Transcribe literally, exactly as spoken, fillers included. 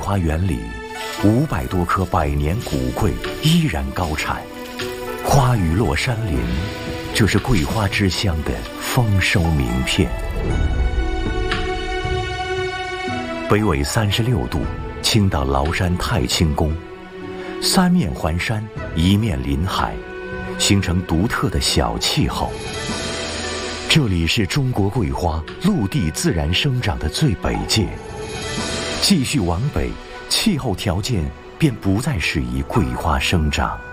花园里，五百多棵百年古桂依然高产，花雨落山林，这是桂花之乡的丰收名片。北纬三十六度，青岛崂山太清宫，三面环山，一面临海，形成独特的小气候。这里是中国桂花陆地自然生长的最北界，继续往北，气候条件便不再适宜桂花生长。